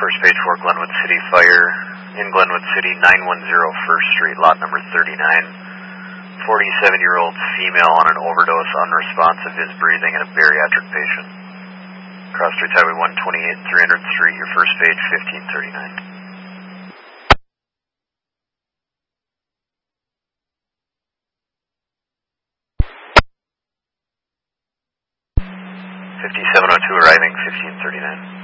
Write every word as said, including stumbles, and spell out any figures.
first page for Glenwood City Fire in Glenwood City, nine one zero First Street, lot number thirty-nine. forty-seven-year-old female on an overdose, unresponsive, is breathing, and a bariatric patient. Cross Streets Highway one twenty-eight, three hundredth Street, your first page, fifteen thirty-nine. fifty-seven oh two arriving, fifteen thirty-nine.